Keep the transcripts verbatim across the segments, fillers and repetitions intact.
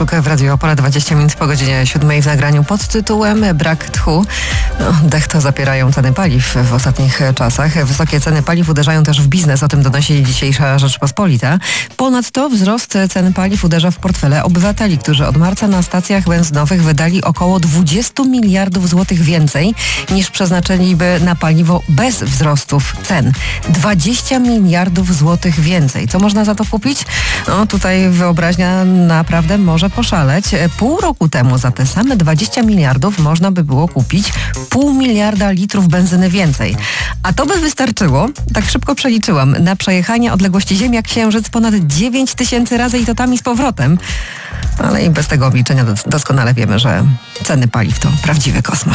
Tomaszczuk w Radiu Opole, dwadzieścia minut po godzinie siódmej w nagraniu pod tytułem Brak tchu. No, dech to zapierają ceny paliw w ostatnich czasach. Wysokie ceny paliw uderzają też w biznes, o tym donosi dzisiejsza Rzeczpospolita. Ponadto wzrost cen paliw uderza w portfele obywateli, którzy od marca na stacjach benzynowych wydali około dwadzieścia miliardów złotych więcej niż przeznaczyliby na paliwo bez wzrostów cen. dwadzieścia miliardów złotych więcej. Co można za to kupić? No tutaj wyobraźnia naprawdę może poszaleć. Pół roku temu za te same dwadzieścia miliardów można by było kupić pół miliarda litrów benzyny więcej. A to by wystarczyło, tak szybko przeliczyłam, na przejechanie odległości Ziemia-Księżyc ponad dziewięć tysięcy razy i to tam i z powrotem. Ale i bez tego obliczenia doskonale wiemy, że ceny paliw to prawdziwy kosmos.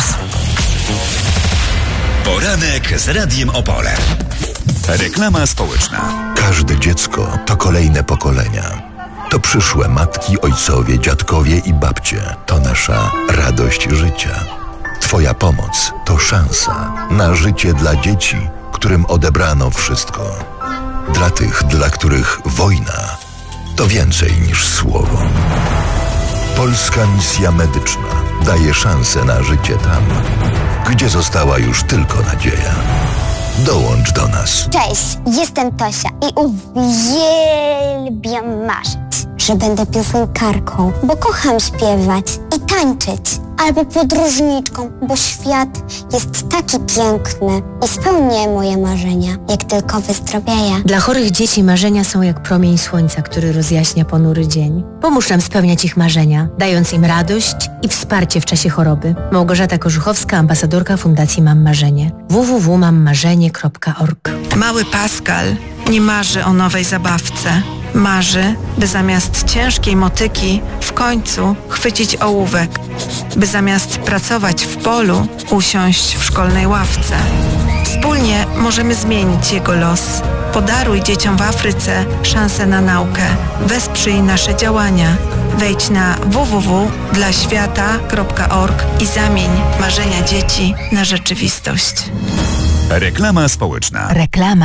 Poranek z Radiem Opole. Reklama społeczna. Każde dziecko to kolejne pokolenia. To przyszłe matki, ojcowie, dziadkowie i babcie. To nasza radość życia. Twoja pomoc to szansa na życie dla dzieci, którym odebrano wszystko. Dla tych, dla których wojna to więcej niż słowo. Polska Misja Medyczna daje szansę na życie tam, gdzie została już tylko nadzieja. Dołącz do nas. Cześć, jestem Tosia i uwielbiam marzyć, że będę piosenkarką, bo kocham śpiewać i tańczyć. Albo podróżniczką, bo świat jest taki piękny i spełnię moje marzenia, jak tylko wyzdrowieję. Dla chorych dzieci marzenia są jak promień słońca, który rozjaśnia ponury dzień. Pomóż nam spełniać ich marzenia, dając im radość i wsparcie w czasie choroby. Małgorzata Korzuchowska, ambasadorka Fundacji Mam Marzenie. w w w kropka mam marzenie kropka org. Mały Pascal nie marzy o nowej zabawce. Marzy, by zamiast ciężkiej motyki w końcu chwycić ołówek, by zamiast pracować w polu usiąść w szkolnej ławce. Wspólnie możemy zmienić jego los. Podaruj dzieciom w Afryce szansę na naukę. Wesprzyj nasze działania. Wejdź na w w w kropka dla świata kropka org i zamień marzenia dzieci na rzeczywistość. Reklama społeczna. Reklama.